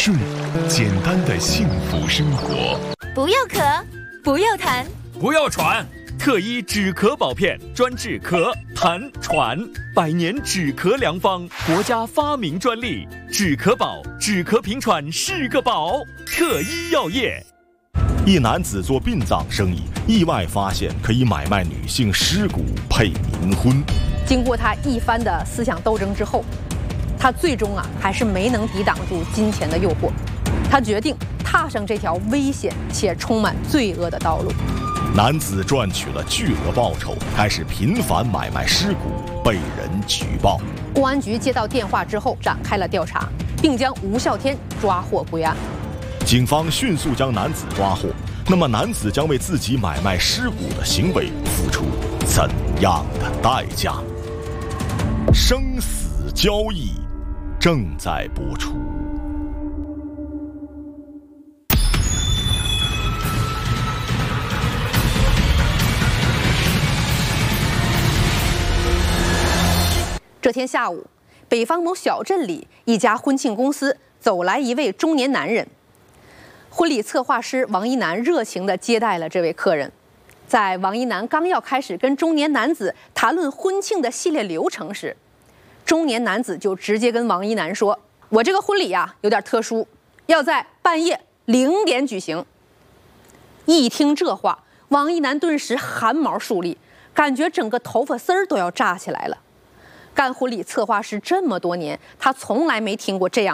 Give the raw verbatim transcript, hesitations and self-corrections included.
顺，简单的幸福生活。 不要咳，不要痰， 不要喘。特医止咳宝片专治咳、痰、喘，百年止咳良方，国家发明专利。止咳宝，止咳平喘是个宝。特医药业。 一男子做殡葬生意，意外发现可以买卖女性尸骨配冥婚。 经过他一番的思想斗争之后，他最终啊还是没能抵挡住金钱的诱惑，他决定踏上这条危险且充满罪恶的道路。 男子赚取了巨额报酬，开始频繁买卖尸骨，被人举报。 公安局接到电话之后，展开了调查，并将吴啸天抓获归案。 警方迅速将男子抓获。那么，男子将为自己买卖尸骨的行为付出怎样的代价？生死交易正在播出。 这天下午，北方某小镇里，一家婚庆公司走来一位中年男人。婚礼策划师王一楠热情地接待了这位客人。在王一楠刚要开始跟中年男子谈论婚庆的系列流程时，中年男子就直接跟王一楠说：“我这个婚礼呀有点特殊，要在半夜零点举行。”一听这话，王一楠顿时汗毛竖立，感觉整个头发丝儿都要炸起来了。干婚礼策划师这么多年，他从来没听过这样